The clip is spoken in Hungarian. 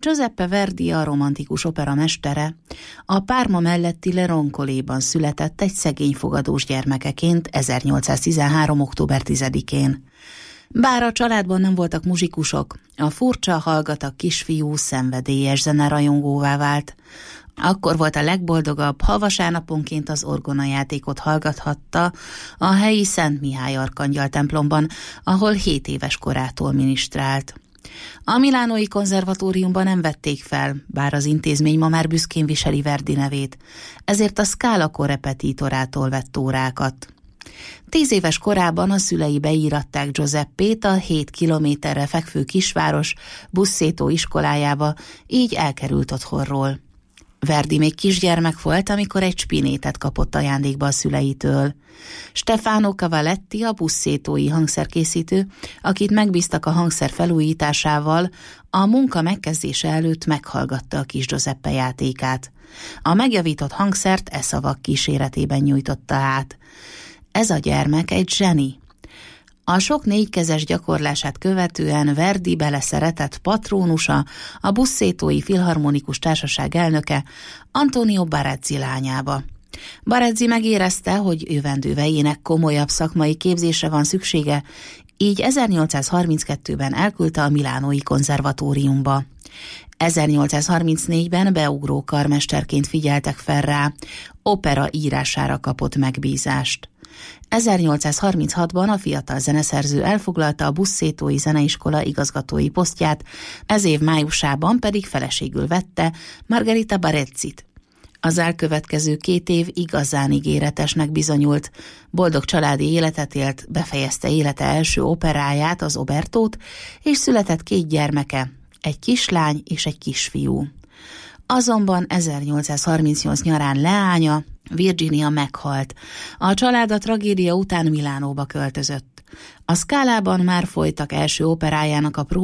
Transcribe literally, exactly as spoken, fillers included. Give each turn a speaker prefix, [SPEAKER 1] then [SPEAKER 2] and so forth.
[SPEAKER 1] Giuseppe Verdi a romantikus opera mestere, a Parma melletti Le Roncoléban született egy szegény fogadós gyermekeként ezernyolcszáztizenhárom. október tizedikén. Bár a családban nem voltak muzsikusok, a furcsa, hallgatag kisfiú szenvedélyes zenerajongóvá vált. Akkor volt a legboldogabb, ha vasárnaponként az orgonajátékot hallgathatta a helyi Szent Mihály Arkangyal templomban, ahol hét éves korától minisztrált. A milánói konzervatóriumban nem vették fel, bár az intézmény ma már büszkén viseli Verdi nevét, ezért a Scala korrepetitorától vett órákat. Tíz éves korában a szülei beíratták Giuseppét a hét kilométerre fekvő kisváros Busseto iskolájába, így elkerült otthonról. Verdi még kisgyermek volt, amikor egy spinétet kapott ajándékba a szüleitől. Stefano Cavalletti, a bussetói hangszerkészítő, akit megbíztak a hangszer felújításával, a munka megkezdése előtt meghallgatta a kis Giuseppe játékát. A megjavított hangszert e szavak kíséretében nyújtotta át. Ez a gyermek egy zseni. A sok négykezes gyakorlását követően Verdi beleszeretett patrónusa, a Bussetói Filharmonikus Társaság elnöke, Antonio Barezzi lányába. Barezzi megérezte, hogy jövendővejének komolyabb szakmai képzésre van szüksége, így ezernyolcszázharminckettőben elküldte a milánói konzervatóriumba. ezernyolcszázharmincnégyben beugró karmesterként figyeltek fel rá, opera írására kapott megbízást. ezernyolcszázharminchatban a fiatal zeneszerző elfoglalta a Bussetói Zeneiskola igazgatói posztját, ez év májusában pedig feleségül vette Margherita Barezzit. Az elkövetkező két év igazán ígéretesnek bizonyult. Boldog családi életet élt, befejezte élete első operáját, az Obertót, és született két gyermeke, egy kislány és egy kisfiú. Azonban ezernyolcszázharmincnyolc nyarán leánya, Virginia meghalt. A család a tragédia után Milánóba költözött. A Scalában már folytak első operájának a